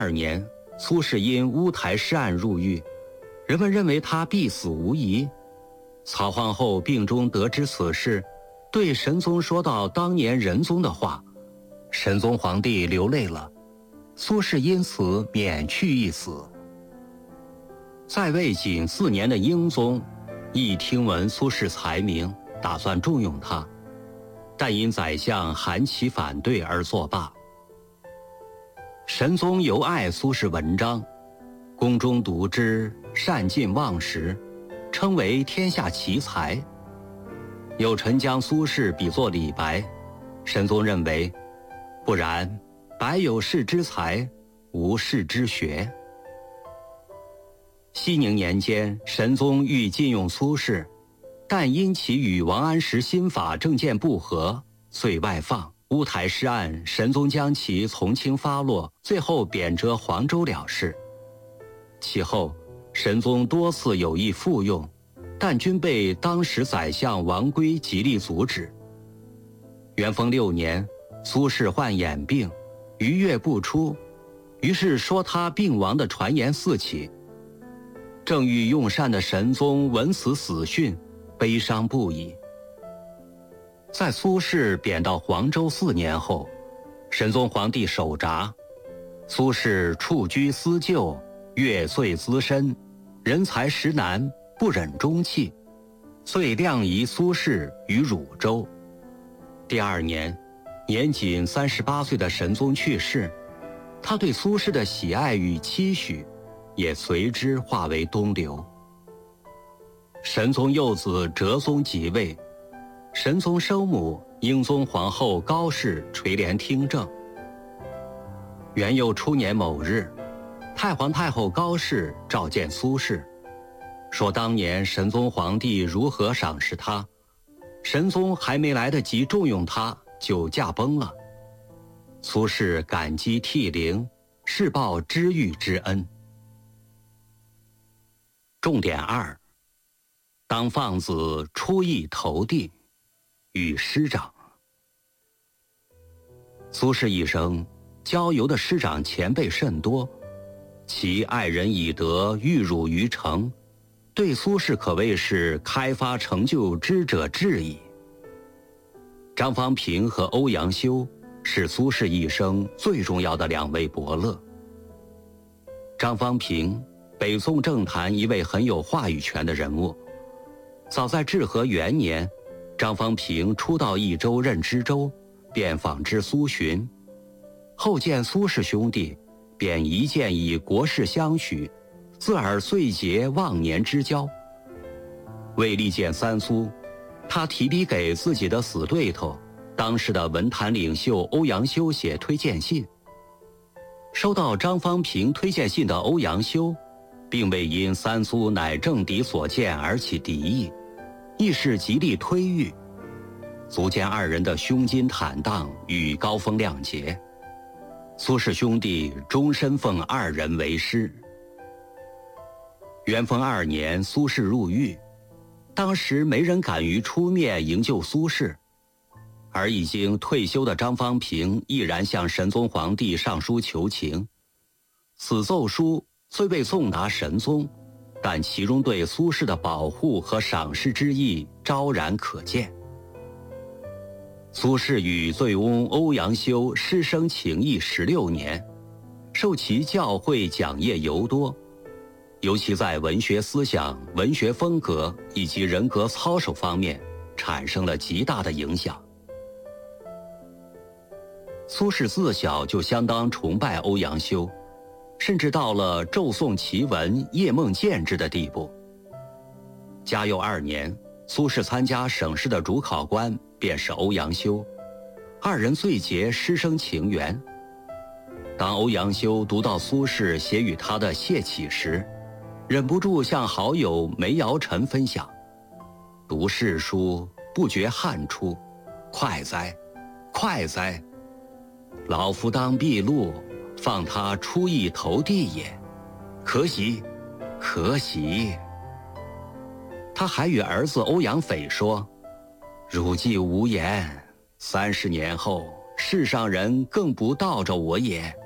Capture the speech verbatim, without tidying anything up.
二年，苏轼因乌台诗案入狱，人们认为他必死无疑。曹皇后病中得知此事，对神宗说到当年仁宗的话，神宗皇帝流泪了，苏轼因此免去一死。在位仅四年的英宗，亦听闻苏轼才名，打算重用他，但因宰相韩琦反对而作罢。神宗尤爱苏轼文章，宫中读之，善尽忘食，称为天下奇才。有臣将苏轼比作李白，神宗认为不然，白有士之才，无士之学。熙宁年间，神宗欲禁用苏轼，但因其与王安石新法政见不合，遂外放。乌台诗案，神宗将其从轻发落，最后贬谪黄州了事。其后，神宗多次有意复用，但均被当时宰相王圭极力阻止。元丰六年，苏轼患眼病，逾月不出，于是说他病亡的传言四起。正欲用膳的神宗闻此死讯，悲伤不已。在苏轼贬到黄州四年后，神宗皇帝手札，苏轼处居思旧，月岁资深，人才实难，不忍终弃，遂亮移苏轼于汝州。第二年，年仅三十八岁的神宗去世，他对苏轼的喜爱与期许也随之化为东流。神宗幼子哲宗即位，神宗生母英宗皇后高氏垂帘听政。元佑初年某日，太皇太后高氏召见苏轼，说当年神宗皇帝如何赏识他，神宗还没来得及重用他，就驾崩了。苏轼感激涕零，是报知遇之恩。重点二：当放子出邑投递，与师长。苏轼一生交游的师长前辈甚多，其爱人以德育汝于诚，对苏轼可谓是开发成就之者至矣。张方平和欧阳修是苏轼一生最重要的两位伯乐。张方平，北宋政坛一位很有话语权的人物。早在至和元年，张方平初到益州任知州，便访知苏洵，后见苏氏兄弟，便一见以国事相许，自尔遂结忘年之交。为力荐三苏，他提笔给自己的死对头，当时的文坛领袖欧阳修写推荐信。收到张方平推荐信的欧阳修，并未因三苏乃政敌所见而起敌意，亦是极力推御，足见二人的胸襟坦荡与高风亮节。苏氏兄弟终身奉二人为师。元丰二年，苏轼入狱，当时没人敢于出面营救苏轼，而已经退休的张方平毅然向神宗皇帝上书求情。此奏书虽未送达神宗，但其中对苏轼的保护和赏识之意昭然可见。苏轼与醉翁欧阳修师生情谊十六年，受其教诲讲业尤多，尤其在文学思想、文学风格以及人格操守方面产生了极大的影响。苏轼自小就相当崇拜欧阳修，甚至到了骤诵其文、夜梦见之的地步。嘉佑二年，苏轼参加省试的主考官便是欧阳修，二人遂结师生情缘。当欧阳修读到苏轼写与他的谢启时，忍不住向好友梅尧臣分享：“读世书，不觉汗出，快哉，快哉！老夫当毕禄，放他出邑投递也，可喜，可喜。”他还与儿子欧阳斐说：“汝既无言，三十年后，世上人更不道着我也。”